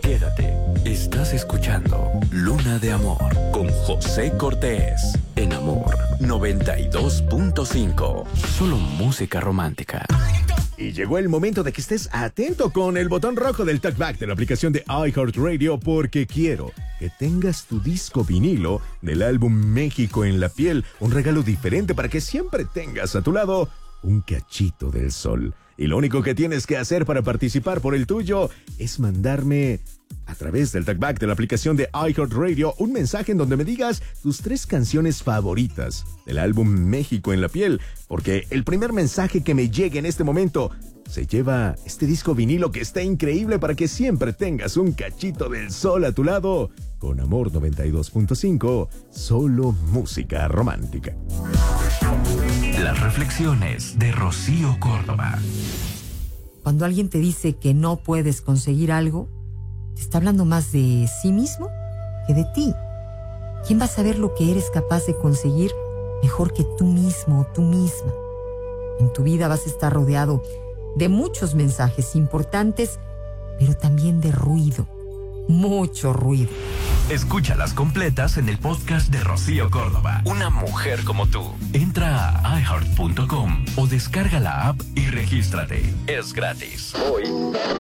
Quédate. Estás escuchando Luna de Amor con José Cortés en Amor 92.5. Solo música romántica. Y llegó el momento de que estés atento con el botón rojo del talkback de la aplicación de iHeartRadio, porque quiero que tengas tu disco vinilo del álbum México en la piel, un regalo diferente para que siempre tengas a tu lado un cachito del sol. Y lo único que tienes que hacer para participar por el tuyo es mandarme a través del talkback de la aplicación de iHeartRadio un mensaje en donde me digas tus 3 canciones favoritas del álbum México en la piel, porque el primer mensaje que me llegue en este momento se lleva este disco vinilo que está increíble para que siempre tengas un cachito del sol a tu lado. Con Amor 92.5, solo música romántica. Las reflexiones de Rocío Córdoba. Cuando alguien te dice que no puedes conseguir algo, te está hablando más de sí mismo que de ti. ¿Quién va a saber lo que eres capaz de conseguir mejor que tú mismo o tú misma? En tu vida vas a estar rodeado de muchos mensajes importantes, pero también de ruido, mucho ruido. Escúchalas completas en el podcast de Rocío Córdoba. Una mujer como tú. Entra a iHeart.com o descarga la app y regístrate. Es gratis. Hoy